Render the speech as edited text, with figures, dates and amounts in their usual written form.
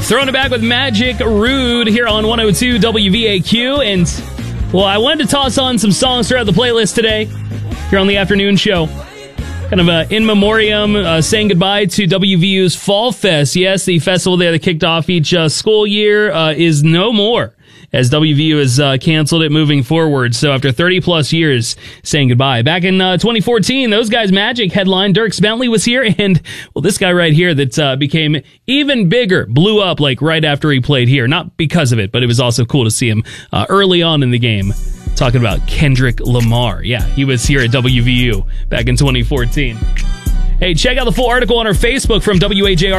Throwing it back with Magic Rude here on 102 WVAQ. And, well, I wanted to toss on some songs throughout the playlist today here on the afternoon show. Kind of in memoriam, saying goodbye to WVU's Fall Fest. Yes, the festival there that kicked off each school year is no more, as WVU has canceled it moving forward. So after 30-plus years, saying goodbye. Back in 2014, those guys, Magic, headlined. Dierks Bentley was here, and, well, this guy right here that became even bigger, blew up like right after he played here. Not because of it, but it was also cool to see him early on in the game. Talking about Kendrick Lamar. Yeah, he was here at WVU back in 2014. Hey, check out the full article on our Facebook from WAJR.